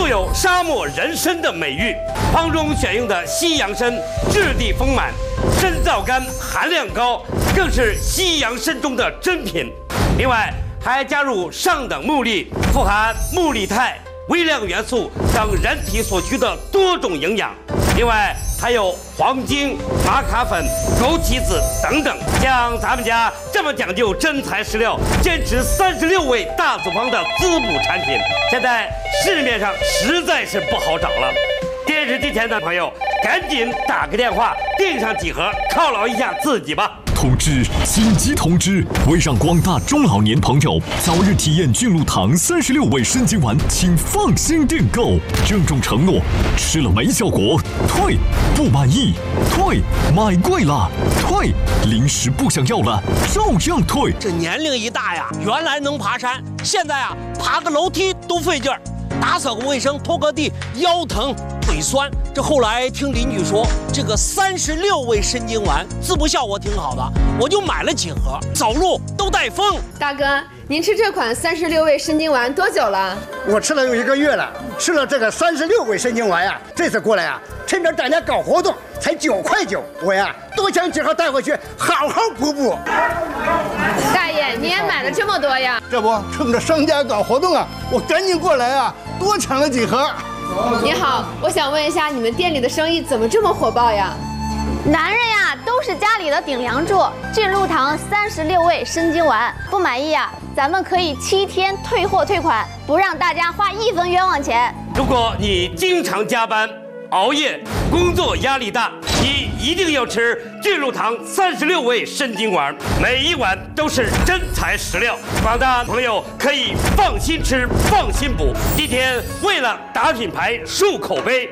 素有沙漠人参的美誉，方中选用的西洋参质地丰满，参皂苷含量高，更是西洋参中的珍品。另外还加入上等木粒，富含木力肽、微量元素等人体所需的多种营养。另外还有黄精、玛卡粉、枸杞子等等。像咱们家这么讲究真材实料，坚持36味大组方的滋补产品，现在市面上实在是不好找了。电视机前的朋友，赶紧打个电话订上几盒，犒劳一下自己吧。 通知！紧急通知！为让广大中老年朋友早日体验菌露堂36味参精丸，请放心订购。郑重承诺：吃了没效果，退；不满意，退；买贵了，退；临时不想要了，照样退。 这年龄一大呀，原来能爬山，现在啊，爬个楼梯都费劲儿，打扫个卫生、拖个地，腰疼腿酸。这后来听邻居说，这个36味参精丸滋补效果挺好的，我就买了几盒，走路都带风。 大哥，您吃这款36味参精丸多久了？ 我吃了有1个月了，吃了这个36味参精丸呀，这次过来呀，趁着大家搞活动，才9块9，我呀多抢几盒带回去，好好补补。 大爷，你也买了这么多呀？ 这不趁着商家搞活动啊，我赶紧过来啊，多抢了几盒。 你好，我想问一下，你们店里的生意怎么这么火爆呀？ 男人呀，都是家里的顶梁柱。菌露堂36味参精丸，不满意啊，咱们可以7天退货退款，不让大家花1分冤枉钱。 如果你经常加班、熬夜，工作压力大，你一定要吃菌露堂36味参精丸，每一碗都是真材实料。广大朋友可以放心吃，放心补。今天为了打品牌、树口碑，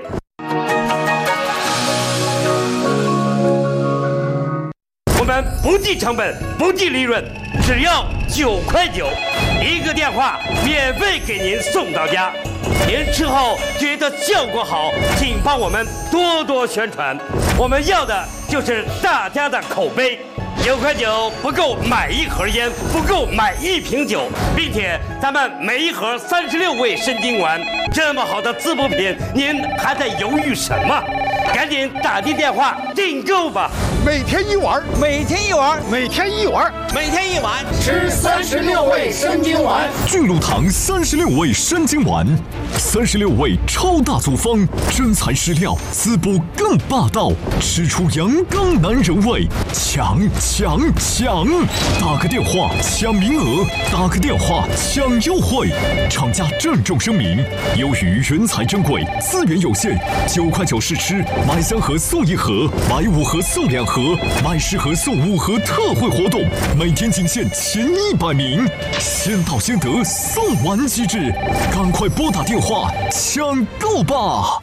我们不计成本，不计利润，只要9块9，一个电话免费给您送到家。您吃后觉得效果好，请帮我们多多宣传。我们要的就是大家的口碑。9块9不够买1盒烟，不够买1瓶酒，并且咱们每一盒36味参精丸，这么好的滋补品，您还在犹豫什么？赶紧打进电话订购吧！ 每天1碗， 每天1碗， 每天1碗， 每天1碗， 吃36味参精丸。 菌露堂36味参精丸，36味超大组方，真材实料，滋补更霸道，吃出阳刚男人味，抢！打个电话抢名额，打个电话抢优惠。厂家郑重声明：由于人才珍贵，资源有限，9块9试吃，买3盒送1盒，买5盒送2盒，买10盒送5盒特惠活动，每天仅限前100名，先到先得，送完机制，赶快拨打电话抢购吧！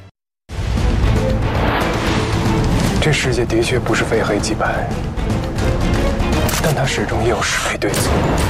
这世界的确不是非黑即白，但它始终也有是非对错。